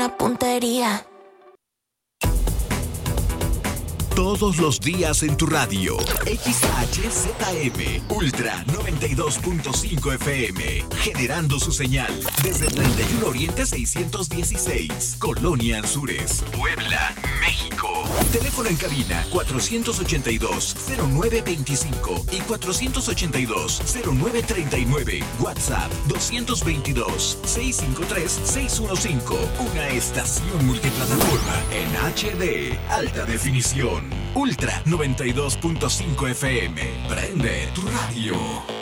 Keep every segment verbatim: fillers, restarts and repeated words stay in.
buena puntería. Todos los días en tu radio. X H Z M Ultra noventa y dos punto cinco F M. Generando su señal desde treinta y uno Oriente seiscientos dieciséis. Colonia Anzures, Puebla, México. Teléfono en cabina cuatrocientos ochenta y dos, cero nueve veinticinco y cuatrocientos ochenta y dos, cero nueve treinta y nueve. WhatsApp doscientos veintidós, seiscientos cincuenta y tres, seiscientos quince. Una estación multiplataforma en H D. Alta definición. Ultra noventa y dos punto cinco F M. Prende tu radio.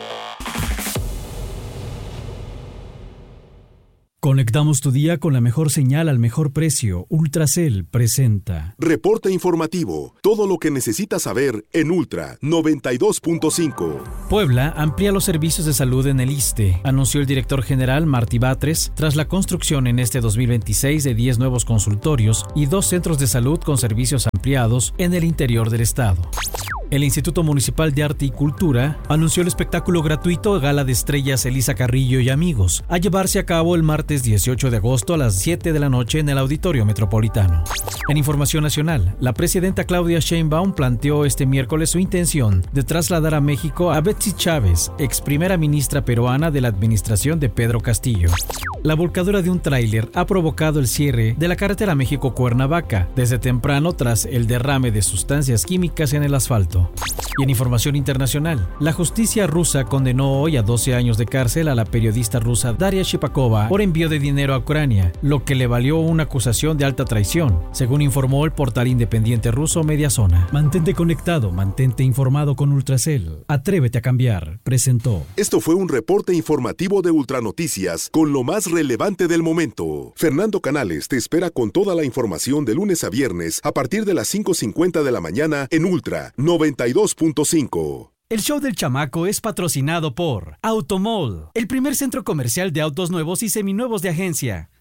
Conectamos tu día con la mejor señal al mejor precio. Ultracel presenta Reporte informativo. Todo lo que necesitas saber en Ultra noventa y dos punto cinco. Puebla amplía los servicios de salud en el ISSSTE, anunció el director general Martí Batres, tras la construcción en este dos mil veintiséis de diez nuevos consultorios y dos centros de salud con servicios ampliados en el interior del estado. El Instituto Municipal de Arte y Cultura anunció el espectáculo gratuito Gala de Estrellas Elisa Carrillo y Amigos, a llevarse a cabo el martes dieciocho de agosto a las siete de la noche en el Auditorio Metropolitano. En información nacional, la presidenta Claudia Sheinbaum planteó este miércoles su intención de trasladar a México a Betsy Chávez, ex primera ministra peruana de la administración de Pedro Castillo. La volcadura de un tráiler ha provocado el cierre de la carretera México-Cuernavaca desde temprano tras el derrame de sustancias químicas en el asfalto. Y en información internacional, la justicia rusa condenó hoy a doce años de cárcel a la periodista rusa Daria Shipakova por envío de dinero a Ucrania, lo que le valió una acusación de alta traición, según informó el portal independiente ruso Mediazona. Mantente conectado, mantente informado con Ultracel. Atrévete a cambiar, presentó. Esto fue un reporte informativo de Ultranoticias con lo más relevante del momento. Fernando Canales te espera con toda la información de lunes a viernes a partir de las cinco cincuenta de la mañana en Ultra noventa y dos punto cinco. El show del chamaco es patrocinado por Automall, el primer centro comercial de autos nuevos y seminuevos de agencia.